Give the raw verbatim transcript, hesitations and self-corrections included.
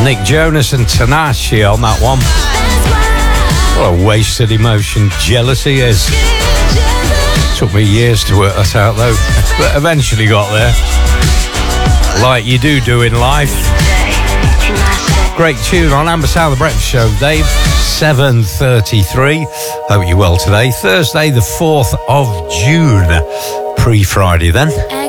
Nick Jonas and Tinashe on that one. What a wasted emotion jealousy is. Took me years to work that out though, but eventually got there. Like you do do in life. Great tune on Amber Sound, The Breakfast Show, Dave. seven thirty-three. Hope you're well today. Thursday, the fourth of June. Pre-Friday then.